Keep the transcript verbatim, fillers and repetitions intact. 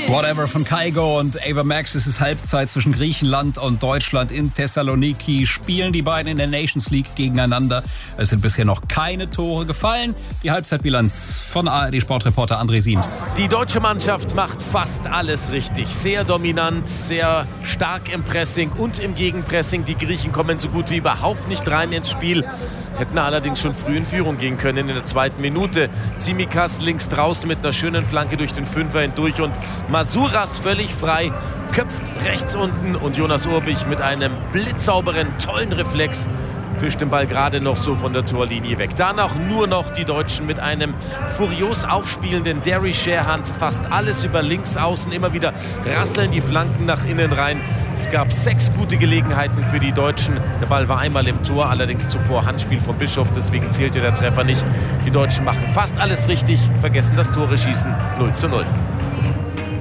Whatever von Kygo und Ava Max. Es ist Halbzeit zwischen Griechenland und Deutschland in Thessaloniki. Spielen die beiden in der Nations League gegeneinander. Es sind bisher noch keine Tore gefallen. Die Halbzeitbilanz von A R D-Sportreporter André Siems. Die deutsche Mannschaft macht fast alles richtig. Sehr dominant, sehr stark im Pressing und im Gegenpressing. Die Griechen kommen so gut wie überhaupt nicht rein ins Spiel. Hätten allerdings schon früh in Führung gehen können in der zweiten Minute. Tsimikas links draußen mit einer schönen Flanke durch den Fünfer hindurch und Masuras völlig frei, köpft rechts unten und Jonas Urbich mit einem blitzsauberen, tollen Reflex fischt den Ball gerade noch so von der Torlinie weg. Danach nur noch die Deutschen mit einem furios aufspielenden Derry Sherhand. Fast alles über links außen. Immer wieder rasseln die Flanken nach innen rein. Es gab sechs gute Gelegenheiten für die Deutschen. Der Ball war einmal im Tor, allerdings zuvor Handspiel von Bischof. Deswegen zählte der Treffer nicht. Die Deutschen machen fast alles richtig, vergessen das Tore schießen. null zu null.